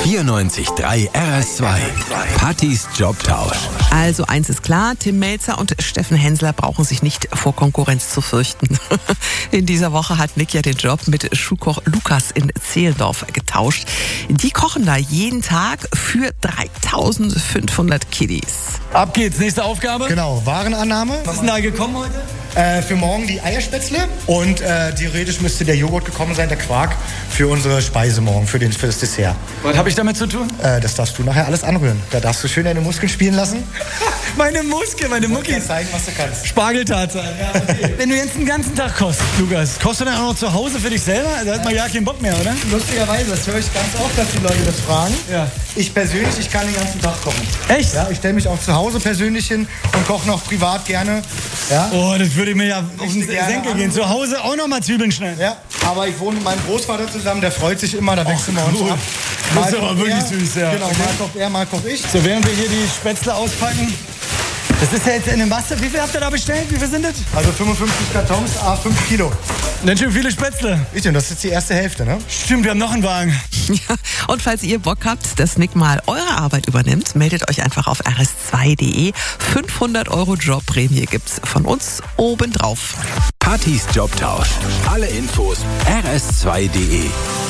94.3 RS2. Pattys Jobtausch. Also eins ist klar, Tim Mälzer und Steffen Hensler brauchen sich nicht vor Konkurrenz zu fürchten. In dieser Woche hat Nick ja den Job mit Schuhkoch Lukas in Zehlendorf getauscht. Die kochen da jeden Tag für 3.500 Kiddies. Ab geht's, nächste Aufgabe. Genau, Warenannahme. Was ist denn da gekommen heute? Für morgen die Eierspätzle und theoretisch müsste der Joghurt gekommen sein, der Quark, für unsere Speise morgen, für das Dessert. Was habe ich damit zu tun? Das darfst du nachher alles anrühren. Da darfst du schön deine Muskeln spielen lassen. Meine Muskeln, meine Muckis. Muckis. Zeigen, was du kannst. Spargeltatsache. Ja, okay. Wenn du jetzt den ganzen Tag kochst, Lukas, kochst du dann auch noch zu Hause für dich selber? Da hat man ja keinen Bock mehr, oder? Lustigerweise, das höre ich ganz oft, dass die Leute das fragen. Ja. Ich persönlich, ich kann den ganzen Tag kochen. Echt? Ja, ich stelle mich auch zu Hause persönlich hin und koche noch privat gerne. Ja. Oh, das würde mir ja auf den Senkel gehen. Zu Hause auch noch mal Zwiebeln schneiden. Ja, aber ich wohne mit meinem Großvater zusammen, der freut sich immer, da wechseln wir uns ab. Das ist aber wirklich süß, ja. Genau, mal kocht er, mal koch ich. So, während wir hier die Spätzle auspacken. Das ist ja jetzt in dem Wasser. Wie viel habt ihr da bestellt? Wie viel sind das? Also 55 Kartons, 5 Kilo. Ganz schön viele Spätzle. Bitte, das ist jetzt die erste Hälfte, ne? Stimmt, wir haben noch einen Wagen. Ja, und falls ihr Bock habt, dass Nick mal eure Arbeit übernimmt, meldet euch einfach auf rs2.de. 500 € Jobprämie gibt's von uns obendrauf. Pattys Jobtausch. Alle Infos rs2.de.